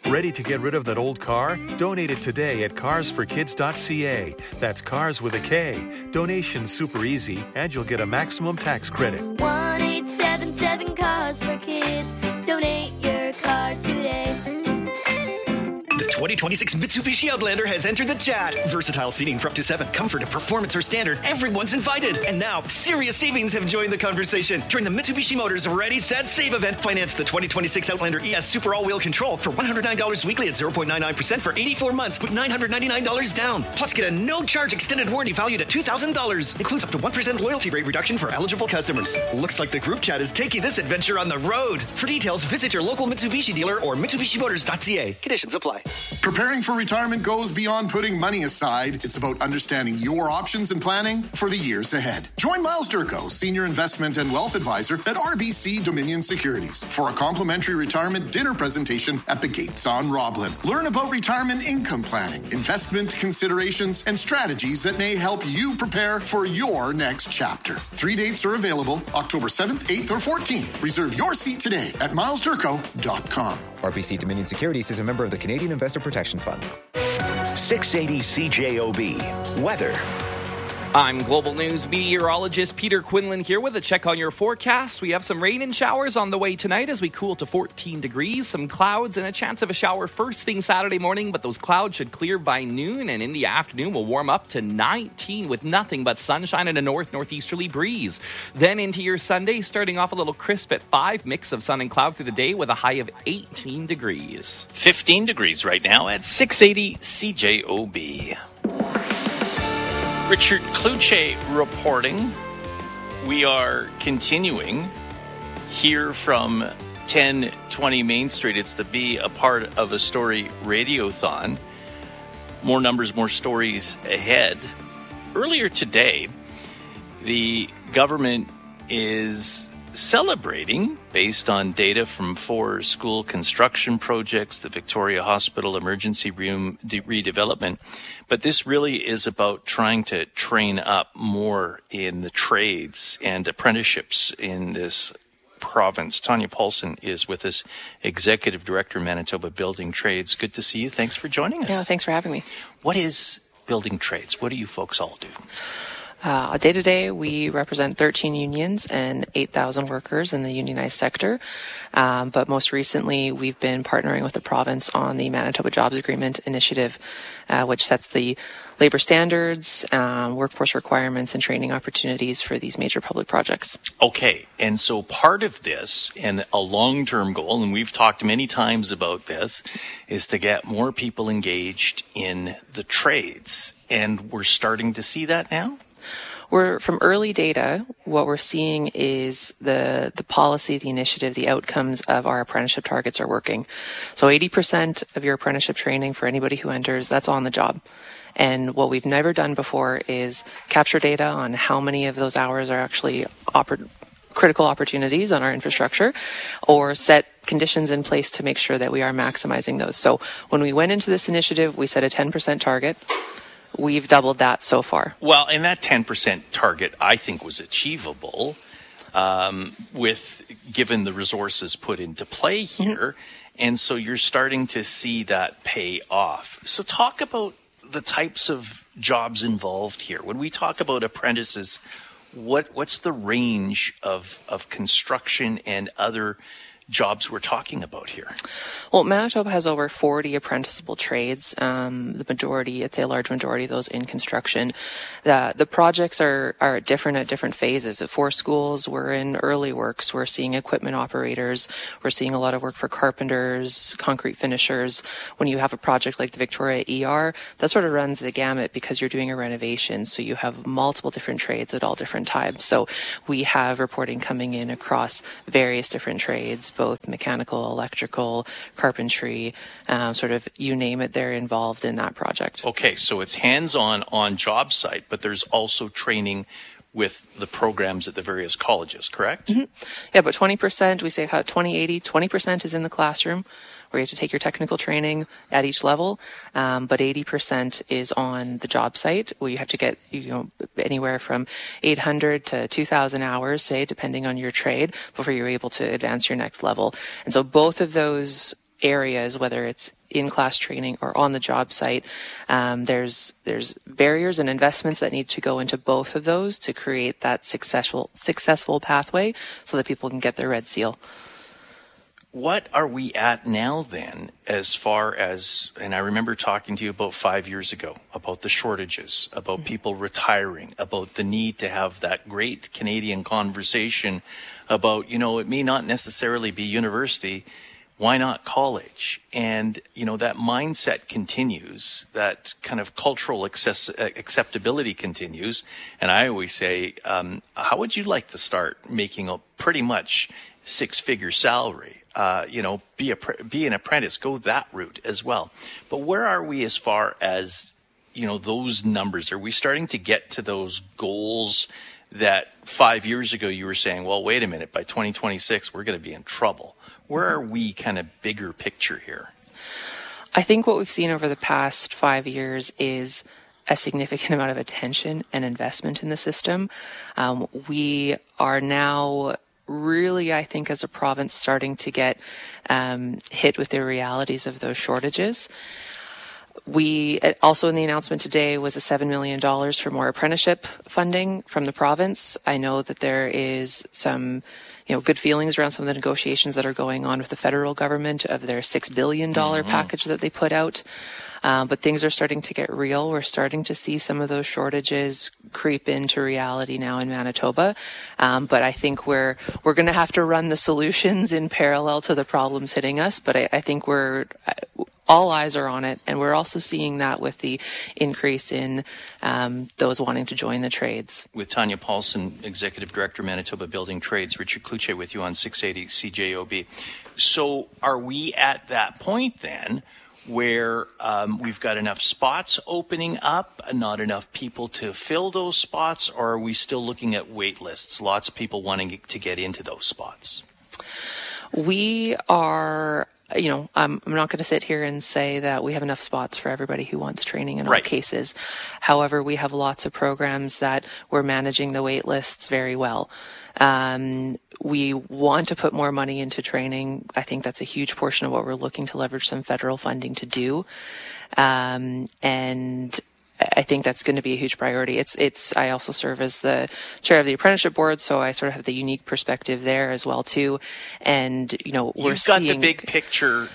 Ready to get rid of that old car? Donate it today at carsforkids.ca. That's cars with a K. Donation's super easy, and you'll get a maximum tax credit. 1-877-CARS-FOR-KIDS. Donate your car today. The 2026 Mitsubishi Outlander has entered the chat. Versatile seating for up to 7, comfort and performance are standard. Everyone's invited. And now, serious savings have joined the conversation. Join the Mitsubishi Motors Ready, Set, Save event. Finance the 2026 Outlander ES Super All-Wheel Control for $109 weekly at 0.99% for 84 months with $999 down. Plus, get a no-charge extended warranty valued at $2,000. Includes up to 1% loyalty rate reduction for eligible customers. Looks like the group chat is taking this adventure on the road. For details, visit your local Mitsubishi dealer or MitsubishiMotors.ca. Conditions apply. Preparing for retirement goes beyond putting money aside. It's about understanding your options and planning for the years ahead. Join Miles Durko, Senior Investment and Wealth Advisor at RBC Dominion Securities, for a complimentary retirement dinner presentation at the Gates on Roblin. Learn about retirement income planning, investment considerations, and strategies that may help you prepare for your next chapter. 3 dates are available, October 7th, 8th, or 14th. Reserve your seat today at milesdurko.com. RBC Dominion Securities is a member of the Canadian Investor Protection Fund. 680 CJOB. Weather. I'm Global News meteorologist Peter Quinlan here with a check on your forecast. We have some rain and showers on the way tonight as we cool to 14 degrees, some clouds and a chance of a shower first thing Saturday morning, but those clouds should clear by noon, and in the afternoon we'll warm up to 19 with nothing but sunshine and a northeasterly breeze. Then into your Sunday, starting off a little crisp at 5, mix of sun and cloud through the day with a high of 18 degrees. 15 degrees right now at 680 CJOB. Richard Kluche reporting. We are continuing here from 1020 Main Street. It's the Be a Part of a Story Radiothon. More numbers, more stories ahead. Earlier today, the government is celebrating, based on data from 4 school construction projects, the Victoria Hospital emergency room redevelopment. But this really is about trying to train up more in the trades and apprenticeships in this province. Tanya Paulson is with us, Executive Director, Manitoba Building Trades. Good to see you. Thanks for joining us. Yeah, thanks for having me. What is Building Trades? What do you folks all do? Day to day, we represent 13 unions and 8,000 workers in the unionized sector. But most recently, we've been partnering with the province on the Manitoba Jobs Agreement Initiative, which sets the labor standards, workforce requirements, and training opportunities for these major public projects. Okay, and so part of this, and a long-term goal, and we've talked many times about this, is to get more people engaged in the trades. And we're starting to see that now? From early data, what we're seeing is the policy, the initiative, the outcomes of our apprenticeship targets are working. So 80% of your apprenticeship training for anybody who enters, that's on the job. And what we've never done before is capture data on how many of those hours are actually critical opportunities on our infrastructure, or set conditions in place to make sure that we are maximizing those. So when we went into this initiative, we set a 10% target. We've doubled that so far. Well, and that 10% target, I think, was achievable given the resources put into play here. Mm-hmm. And so you're starting to see that pay off. So talk about the types of jobs involved here. When we talk about apprentices, what's the range of construction and other jobs we're talking about here? Well, Manitoba has over 40 apprenticeable trades. The majority, I'd say a large majority of those in construction. The projects are different at different phases. At 4 schools, we're in early works. We're seeing equipment operators. We're seeing a lot of work for carpenters, concrete finishers. When you have a project like the Victoria ER, that sort of runs the gamut because you're doing a renovation. So you have multiple different trades at all different times. So we have reporting coming in across various different trades, both mechanical, electrical, carpentry, sort of you name it, they're involved in that project. Okay, so it's hands-on on job site, but there's also training with the programs at the various colleges, correct? Mm-hmm. Yeah, but 20%, we say 20-80, 20% is in the classroom, where you have to take your technical training at each level, but 80% is on the job site, where you have to get anywhere from 800 to 2,000 hours, say, depending on your trade, before you're able to advance your next level. And so both of those areas, whether it's in-class training or on the job site. There's barriers and investments that need to go into both of those to create that successful pathway so that people can get their red seal. What are we at now then, as far as, and I remember talking to you about 5 years ago about the shortages, about people retiring, about the need to have that great Canadian conversation about, it may not necessarily be university, why not college? And, that mindset continues, that kind of cultural acceptability continues. And I always say, how would you like to start making a pretty much six-figure salary? Be an apprentice, go that route as well. But where are we as far as, those numbers? Are we starting to get to those goals that 5 years ago you were saying, well, wait a minute, by 2026, we're going to be in trouble? Where are we kind of bigger picture here? I think what we've seen over the past 5 years is a significant amount of attention and investment in the system. We are now really, I think, as a province, starting to get hit with the realities of those shortages. We also, in the announcement today, was the $7 million for more apprenticeship funding from the province. I know that there is some good feelings around some of the negotiations that are going on with the federal government of their $6 billion package that they put out. But things are starting to get real. We're starting to see some of those shortages creep into reality now in Manitoba. But I think we're going to have to run the solutions in parallel to the problems hitting us. But I think all eyes are on it. And we're also seeing that with the increase in those wanting to join the trades. With Tanya Paulson, Executive Director, Manitoba Building Trades, Richard Cloutier with you on 680 CJOB. So are we at that point then where we've got enough spots opening up, not enough people to fill those spots, or are we still looking at wait lists, lots of people wanting to get into those spots? We are, I'm not going to sit here and say that we have enough spots for everybody who wants training in all cases. However, we have lots of programs that we're managing the wait lists very well. We want to put more money into training. I think that's a huge portion of what we're looking to leverage some federal funding to do. And I think that's going to be a huge priority. I also serve as the chair of the apprenticeship board, so I sort of have the unique perspective there as well too. And, You've got the big picture,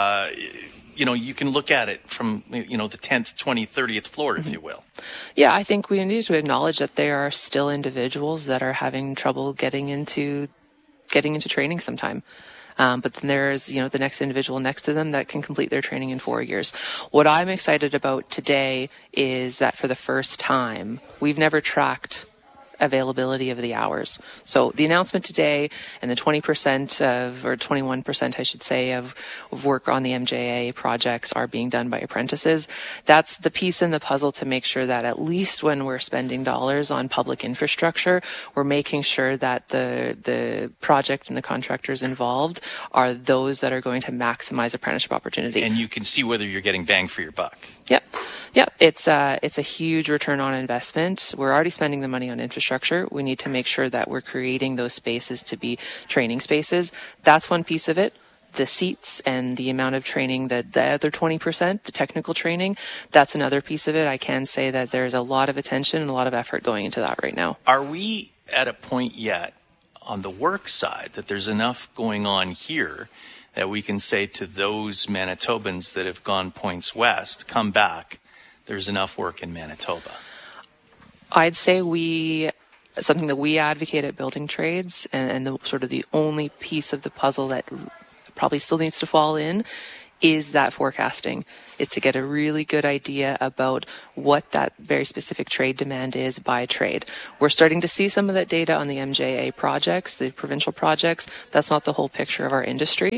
you can look at it from, the 10th, 20th, 30th floor, if you will. Yeah, I think we need to acknowledge that there are still individuals that are having trouble getting into training sometime. But then there's, the next individual next to them that can complete their training in 4 years. What I'm excited about today is that for the first time, we've never tracked availability of the hours. So the announcement today and the 20% or 21%, I should say, of work on the MJA projects are being done by apprentices. That's the piece in the puzzle to make sure that at least when we're spending dollars on public infrastructure, we're making sure that the project and the contractors involved are those that are going to maximize apprenticeship opportunity. And you can see whether you're getting bang for your buck. Yep. It's a huge return on investment. We're already spending the money on infrastructure. We need to make sure that we're creating those spaces to be training spaces. That's one piece of it. The seats and the amount of training, the other 20%, the technical training, that's another piece of it. I can say that there's a lot of attention and a lot of effort going into that right now. Are we at a point yet on the work side that there's enough going on here that we can say to those Manitobans that have gone points west, come back, there's enough work in Manitoba? I'd say something that we advocate at Building Trades, and the sort of the only piece of the puzzle that probably still needs to fall in, is that forecasting. It's to get a really good idea about what that very specific trade demand is by trade. We're starting to see some of that data on the MJA projects, the provincial projects. That's not the whole picture of our industry.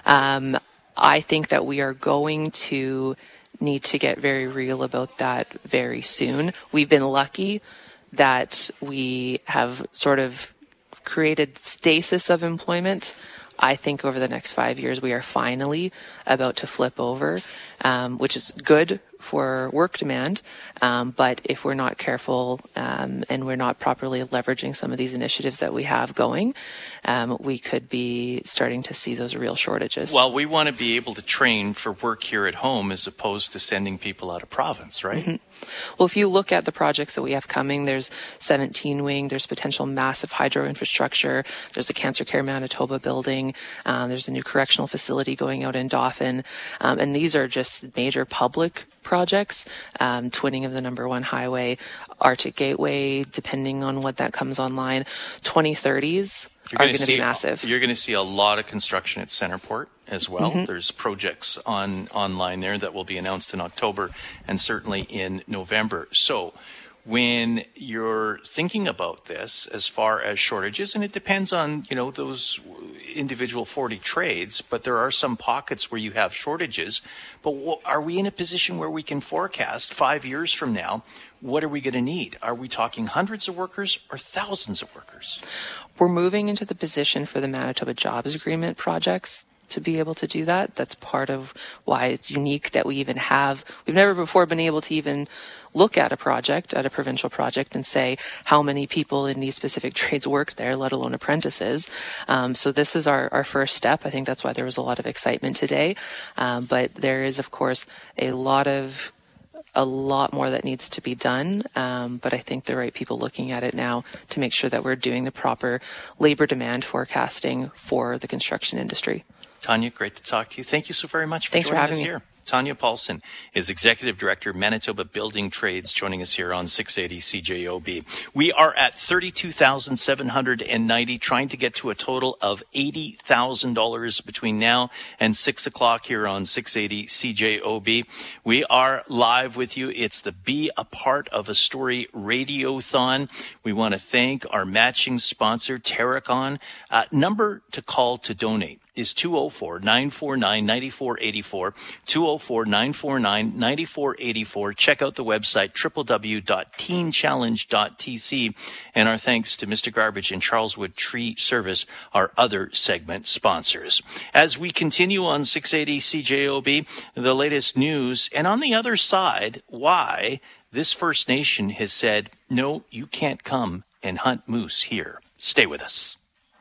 I think that we are going to need to get very real about that very soon. We've been lucky that we have sort of created stasis of employment. I think over the next 5 years, we are finally about to flip over, which is good work demand. But if we're not careful and we're not properly leveraging some of these initiatives that we have going, we could be starting to see those real shortages. Well, we want to be able to train for work here at home as opposed to sending people out of province, right? Mm-hmm. Well, if you look at the projects that we have coming, there's 17 Wing, there's potential massive hydro infrastructure, there's the Cancer Care Manitoba building, there's a new correctional facility going out in Dauphin, and these are just major public projects, twinning of the number 1 highway, Arctic Gateway, depending on what that comes online, 2030s are going to be massive. You're going to see a lot of construction at Centerport as well. Mm-hmm. There's projects online there that will be announced in October and certainly in November. So when you're thinking about this as far as shortages, and it depends on, those individual 40 trades, but there are some pockets where you have shortages. But are we in a position where we can forecast 5 years from now, what are we going to need? Are we talking hundreds of workers or thousands of workers? We're moving into the position for the Manitoba Jobs Agreement projects to be able to do that. That's part of why it's unique that we've never before been able to even look at a provincial project and say how many people in these specific trades work there, let alone apprentices. So this is our first step. I think that's why there was a lot of excitement today. But there is, of course, a lot more that needs to be done. But I think the right people looking at it now to make sure that we're doing the proper labor demand forecasting for the construction industry. Tanya, great to talk to you. Thank you so very much for Thanks joining for having us me. here. Tanya Paulson is Executive Director, Manitoba Building Trades, joining us here on 680 CJOB. We are at $32,790, trying to get to a total of $80,000 between now and 6 o'clock here on 680 CJOB. We are live with you. It's the Be a Part of a Story Radiothon. We want to thank our matching sponsor, Terracon. Number to call to donate is 204-949-9484, 204-949-9484. Check out the website, www.teenchallenge.tc. And our thanks to Mr. Garbage and Charleswood Tree Service, our other segment sponsors. As we continue on 680 CJOB, the latest news, and on the other side, why this First Nation has said, no, you can't come and hunt moose here. Stay with us.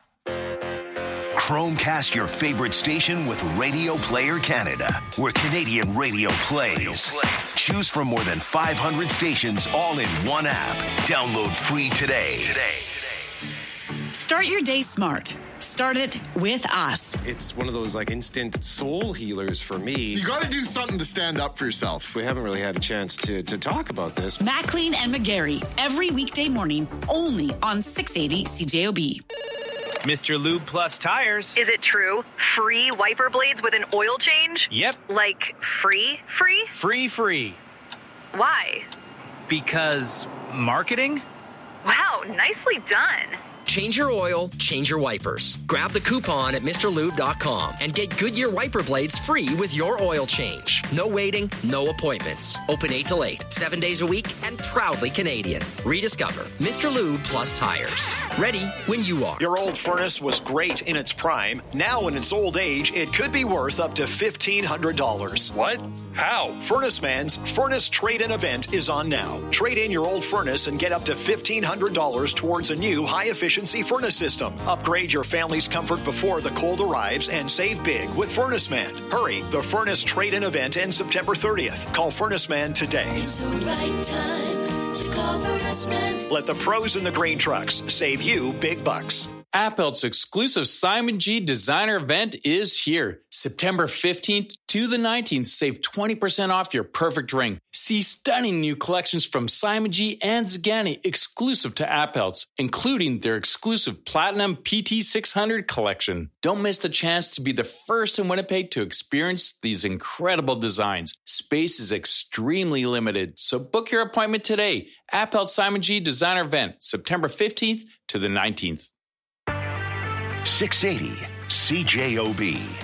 Chromecast your favorite station with Radio Player Canada, where Canadian radio plays. Choose from more than 500 stations all in one app. Download free today. Start your day smart. Start it with us. It's one of those instant soul healers for me. You got to do something to stand up for yourself. We haven't really had a chance to talk about this. Maclean and McGarry, every weekday morning, only on 680 CJOB. Mr. Lube Plus Tires. Is it true? Free wiper blades with an oil change? Yep. Like free? Free. Why? Because marketing? Wow, nicely done. Change your oil, change your wipers. Grab the coupon at MrLube.com and get Goodyear wiper blades free with your oil change. No waiting, no appointments. Open 8 till 8, 7 days a week, and proudly Canadian. Rediscover Mr. Lube Plus Tires. Ready when you are. Your old furnace was great in its prime. Now in its old age, it could be worth up to $1,500. What? How? Furnace Man's Furnace Trade-In event is on now. Trade in your old furnace and get up to $1,500 towards a new high-efficiency furnace system. Upgrade your family's comfort before the cold arrives and save big with Furnace Man. Hurry, the Furnace Trade-In event ends September 30th. Call Furnace Man today. It's the right time to call Furnace Man. Let the pros in the green trucks save you big bucks. Appelt's exclusive Simon G designer event is here. September 15th to the 19th, save 20% off your perfect ring. See stunning new collections from Simon G and Zagani exclusive to Appelt's, including their exclusive Platinum PT600 collection. Don't miss the chance to be the first in Winnipeg to experience these incredible designs. Space is extremely limited, so book your appointment today. Appelt's Simon G designer event, September 15th to the 19th. 680 CJOB.